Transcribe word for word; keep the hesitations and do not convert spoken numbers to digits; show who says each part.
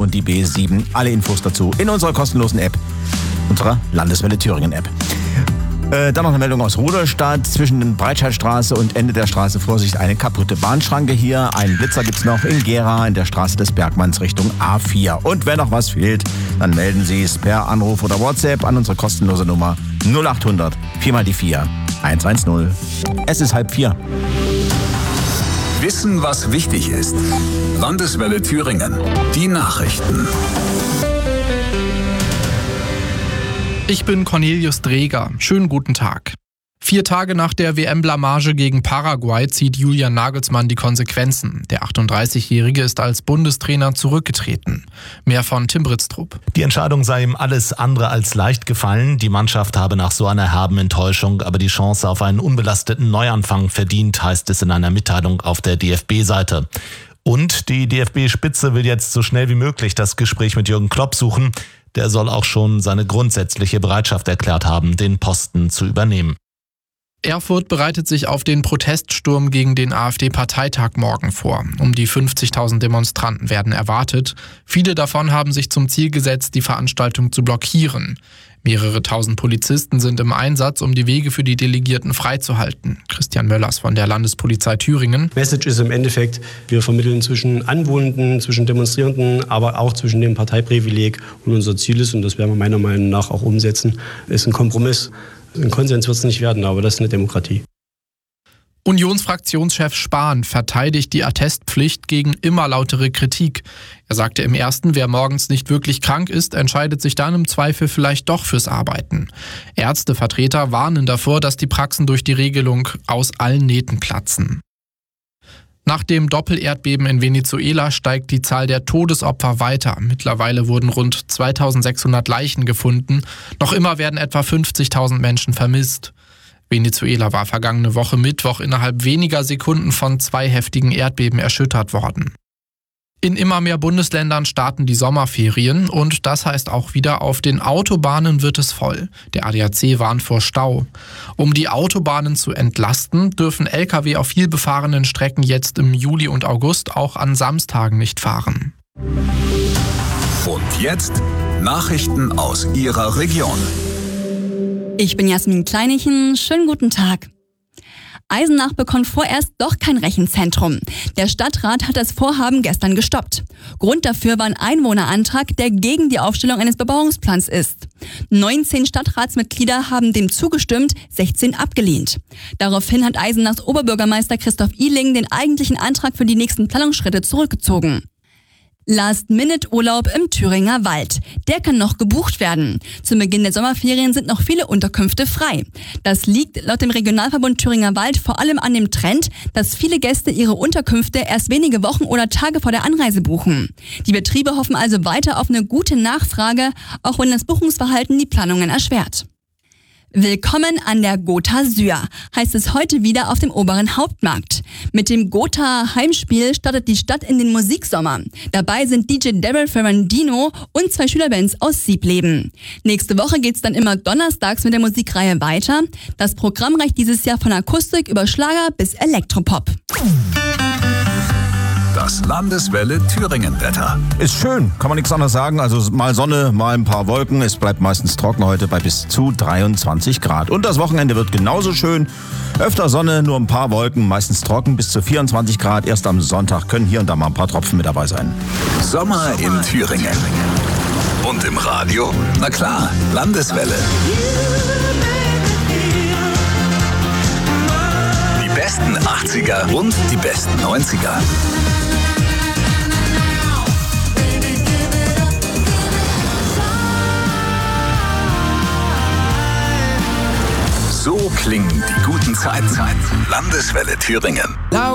Speaker 1: und die B sieben. Alle Infos dazu in unserer kostenlosen App, unserer Landeswelle Thüringen App. Äh, dann noch eine Meldung aus Rudolstadt. Zwischen Breitscheidstraße und Ende der Straße, Vorsicht, eine kaputte Bahnschranke hier. Einen Blitzer gibt's noch in Gera in der Straße des Bergmanns Richtung A vier. Und wenn noch was fehlt, dann melden Sie es per Anruf oder WhatsApp an unsere kostenlose Nummer null acht hundert vier mal die vier eins eins null. Es ist halb vier.
Speaker 2: Wissen, was wichtig ist. Landeswelle Thüringen. Die Nachrichten.
Speaker 3: Ich bin Cornelius Dreger. Schönen guten Tag. Vier Tage nach der W M-Blamage gegen Paraguay zieht Julian Nagelsmann die Konsequenzen. Der achtunddreißigjährige ist als Bundestrainer zurückgetreten. Mehr von Tim Britztrup.
Speaker 4: Die Entscheidung sei ihm alles andere als leicht gefallen. Die Mannschaft habe nach so einer herben Enttäuschung aber die Chance auf einen unbelasteten Neuanfang verdient, heißt es in einer Mitteilung auf der D F B-Seite. Und die D F B-Spitze will jetzt so schnell wie möglich das Gespräch mit Jürgen Klopp suchen. Der soll auch schon seine grundsätzliche Bereitschaft erklärt haben, den Posten zu übernehmen.
Speaker 3: Erfurt bereitet sich auf den Proteststurm gegen den AfD-Parteitag morgen vor. Um die fünfzigtausend Demonstranten werden erwartet. Viele davon haben sich zum Ziel gesetzt, die Veranstaltung zu blockieren. Mehrere tausend Polizisten sind im Einsatz, um die Wege für die Delegierten freizuhalten. Christian Möllers von der Landespolizei Thüringen.
Speaker 5: Message ist im Endeffekt, wir vermitteln zwischen Anwohnenden, zwischen Demonstrierenden, aber auch zwischen dem Parteiprivileg. Und unser Ziel ist, und das werden wir meiner Meinung nach auch umsetzen, ist ein Kompromiss. Ein Konsens wird es nicht werden, aber das ist eine Demokratie.
Speaker 3: Unionsfraktionschef Spahn verteidigt die Attestpflicht gegen immer lautere Kritik. Er sagte im ersten, wer morgens nicht wirklich krank ist, entscheidet sich dann im Zweifel vielleicht doch fürs Arbeiten. Ärztevertreter warnen davor, dass die Praxen durch die Regelung aus allen Nähten platzen. Nach dem Doppelerdbeben in Venezuela steigt die Zahl der Todesopfer weiter. Mittlerweile wurden rund zweitausendsechshundert Leichen gefunden. Noch immer werden etwa fünfzigtausend Menschen vermisst. Venezuela war vergangene Woche Mittwoch innerhalb weniger Sekunden von zwei heftigen Erdbeben erschüttert worden. In immer mehr Bundesländern starten die Sommerferien und das heißt auch wieder, auf den Autobahnen wird es voll. Der A D A C warnt vor Stau. Um die Autobahnen zu entlasten, dürfen L K W auf viel befahrenen Strecken jetzt im Juli und August auch an Samstagen nicht fahren.
Speaker 2: Und jetzt Nachrichten aus Ihrer Region.
Speaker 6: Ich bin Jasmin Kleinichen, schönen guten Tag. Eisenach bekommt vorerst doch kein Rechenzentrum. Der Stadtrat hat das Vorhaben gestern gestoppt. Grund dafür war ein Einwohnerantrag, der gegen die Aufstellung eines Bebauungsplans ist. neunzehn Stadtratsmitglieder haben dem zugestimmt, sechzehn abgelehnt. Daraufhin hat Eisenachs Oberbürgermeister Christoph Ihling den eigentlichen Antrag für die nächsten Planungsschritte zurückgezogen. Last-Minute-Urlaub im Thüringer Wald. Der kann noch gebucht werden. Zum Beginn der Sommerferien sind noch viele Unterkünfte frei. Das liegt laut dem Regionalverbund Thüringer Wald vor allem an dem Trend, dass viele Gäste ihre Unterkünfte erst wenige Wochen oder Tage vor der Anreise buchen. Die Betriebe hoffen also weiter auf eine gute Nachfrage, auch wenn das Buchungsverhalten die Planungen erschwert. Willkommen an der Gotha Syr, heißt es heute wieder auf dem oberen Hauptmarkt. Mit dem Gotha Heimspiel startet die Stadt in den Musiksommer. Dabei sind D J Daryl Ferrandino und zwei Schülerbands aus Siebleben. Nächste Woche geht's dann immer donnerstags mit der Musikreihe weiter. Das Programm reicht dieses Jahr von Akustik über Schlager bis Elektropop.
Speaker 2: Das Landeswelle Thüringen-Wetter.
Speaker 1: Ist schön, kann man nichts anderes sagen. Also mal Sonne, mal ein paar Wolken. Es bleibt meistens trocken heute bei bis zu dreiundzwanzig Grad. Und das Wochenende wird genauso schön. Öfter Sonne, nur ein paar Wolken, meistens trocken bis zu vierundzwanzig Grad. Erst am Sonntag können hier und da mal ein paar Tropfen mit dabei sein.
Speaker 2: Sommer in Thüringen. Und im Radio? Na klar, Landeswelle. Die besten achtziger und die besten neunziger. So klingen die guten Zeiten. Landeswelle Thüringen.